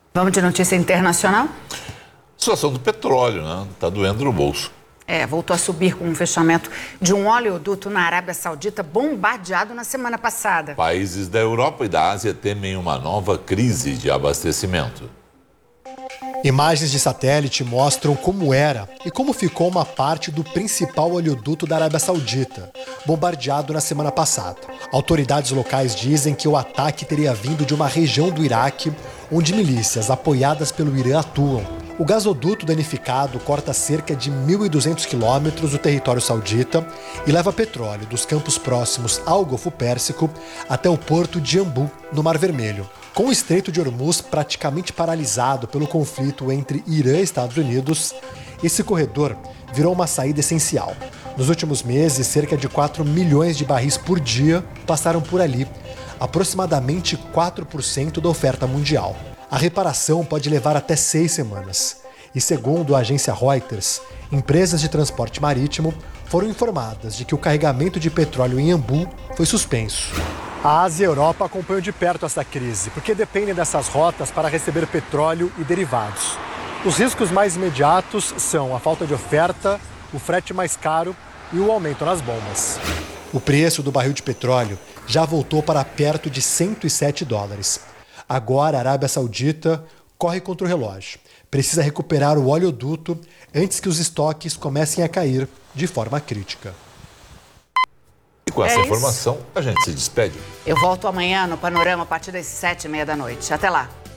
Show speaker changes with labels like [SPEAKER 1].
[SPEAKER 1] Vamos de notícia internacional?
[SPEAKER 2] Situação do petróleo, né? Tá doendo no bolso.
[SPEAKER 1] Voltou a subir com o fechamento de um oleoduto na Arábia Saudita bombardeado na semana passada.
[SPEAKER 2] Países da Europa e da Ásia temem uma nova crise de abastecimento.
[SPEAKER 3] Imagens de satélite mostram como era e como ficou uma parte do principal oleoduto da Arábia Saudita, bombardeado na semana passada. Autoridades locais dizem que o ataque teria vindo de uma região do Iraque, onde milícias apoiadas pelo Irã atuam. O gasoduto danificado corta cerca de 1.200 quilômetros do território saudita e leva petróleo dos campos próximos ao Golfo Pérsico até o porto de Ambu, no Mar Vermelho. Com o Estreito de Hormuz praticamente paralisado pelo conflito entre Irã e Estados Unidos, esse corredor virou uma saída essencial. Nos últimos meses, cerca de 4 milhões de barris por dia passaram por ali, aproximadamente 4% da oferta mundial. A reparação pode levar até 6 semanas. E segundo a agência Reuters, empresas de transporte marítimo foram informadas de que o carregamento de petróleo em Ambu foi suspenso. A Ásia e a Europa acompanham de perto essa crise, porque dependem dessas rotas para receber petróleo e derivados. Os riscos mais imediatos são a falta de oferta, o frete mais caro e o aumento nas bombas. O preço do barril de petróleo já voltou para perto de $107. Agora a Arábia Saudita corre contra o relógio. Precisa recuperar o oleoduto antes que os estoques comecem a cair de forma crítica.
[SPEAKER 2] E com essa informação, a gente se despede.
[SPEAKER 1] Eu volto amanhã no Panorama a partir das 7h30 da noite. Até lá.